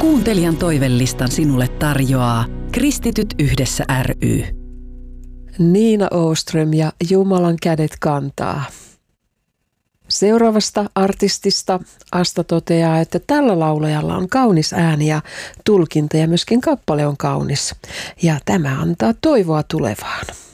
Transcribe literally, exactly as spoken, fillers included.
Kuuntelijan toivellistan sinulle tarjoaa Kristityt yhdessä ry. Niina Åström ja Jumalan kädet kantaa. Seuraavasta artistista Asta toteaa, että tällä laulajalla on kaunis ääni ja tulkinta ja myöskin kappale on kaunis. Ja tämä antaa toivoa tulevaan.